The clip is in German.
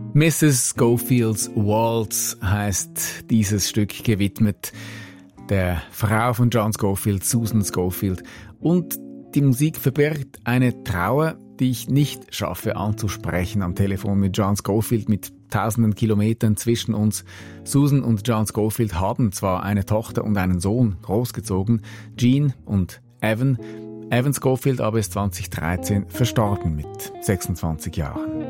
Mrs. Schofields Waltz heißt dieses Stück, gewidmet der Frau von John Scofield, Susan Scofield. Und die Musik verbirgt eine Trauer, die ich nicht schaffe anzusprechen am Telefon mit John Scofield, mit tausenden Kilometern zwischen uns. Susan und John Scofield haben zwar eine Tochter und einen Sohn großgezogen, Jean und Evan. Evan Scofield aber ist 2013 verstorben mit 26 Jahren.